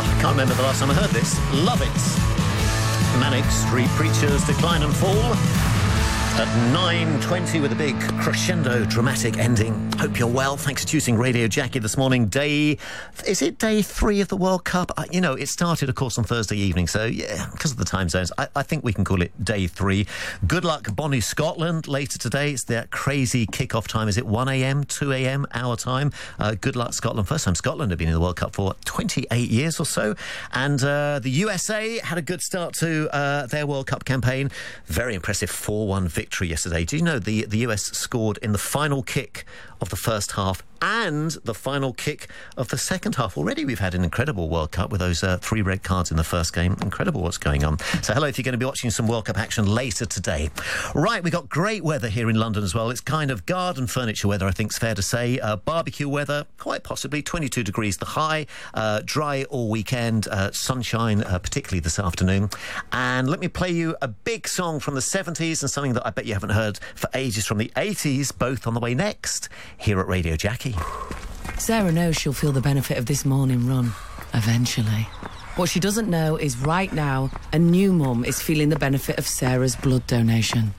Oh, can't remember the last time I heard this. Love it. Manic Street Preachers, Decline and Fall. At 9:20 with a big crescendo dramatic ending. Hope you're well. Thanks for choosing Radio Jackie this morning. Is it day 3 of the World Cup? It started, of course, on Thursday evening, so yeah, because of the time zones, I think we can call it day 3. Good luck, Bonnie, Scotland. Later today, it's their crazy kick-off time. Is it 1 a.m., 2 a.m. our time? Good luck, Scotland. First time Scotland have been in the World Cup for 28 years or so. And the USA had a good start to their World Cup campaign. Very impressive 4-1 victory yesterday. Do you know the US scored in the final kick of the first half and the final kick of the second half? Already we've had an incredible World Cup with those 3 red cards in the first game. Incredible what's going on. So hello if you're going to be watching some World Cup action later today. Right, we got great weather here in London as well. It's kind of garden furniture weather, I think it's fair to say. Barbecue weather, quite possibly 22 degrees the high. Dry all weekend. Sunshine, particularly this afternoon. And let me play you a big song from the 70s and something that I bet you haven't heard for ages from the 80s, both on the way next here at Radio Jackie. Sarah knows she'll feel the benefit of this morning run, eventually. What she doesn't know is right now, a new mum is feeling the benefit of Sarah's blood donation.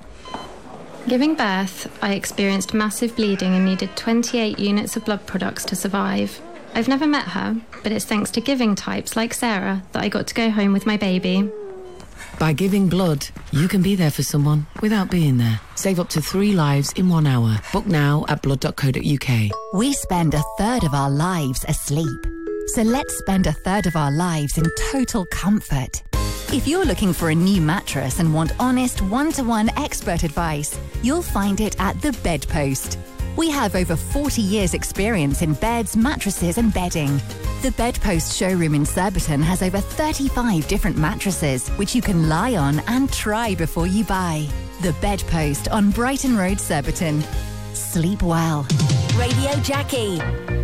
Giving birth, I experienced massive bleeding and needed 28 units of blood products to survive. I've never met her, but it's thanks to giving types like Sarah that I got to go home with my baby. By giving blood, you can be there for someone without being there. Save up to 3 lives in 1 hour. Book now at blood.co.uk. We spend a third of our lives asleep. So let's spend a third of our lives in total comfort. If you're looking for a new mattress and want honest, one-to-one expert advice, you'll find it at The Bedpost. We have over 40 years' experience in beds, mattresses and bedding. The Bedpost showroom in Surbiton has over 35 different mattresses, which you can lie on and try before you buy. The Bedpost on Brighton Road, Surbiton. Sleep well. Radio Jackie.